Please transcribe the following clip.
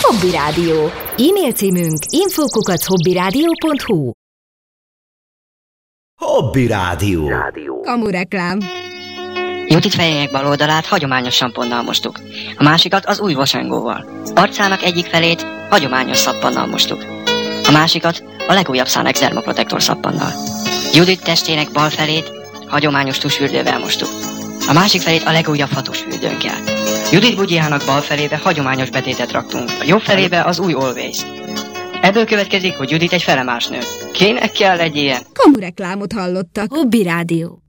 Hobby Rádió. E-mail címünk info@hobbyradio.hu. Hobby Rádió. Kamureklám. Judit fejének bal oldalát hagyományos samponnal mostuk, a másikat az új vasengóval. Arcának egyik felét hagyományos szappannal mostuk, a másikat a legújabb Sanex Dermaprotector szappannal. Judit testének bal felét hagyományos tusfürdővel mostuk, a másik felét a legújabb fatusfürdőnkkel. Judit bugyjának bal felébe hagyományos betétet raktunk, a jobb felébe az új Always. Ebből következik, hogy Judit egy felemás nő. Kinek kell egy ilyen? Kamureklámot hallottak. Hobby Rádió.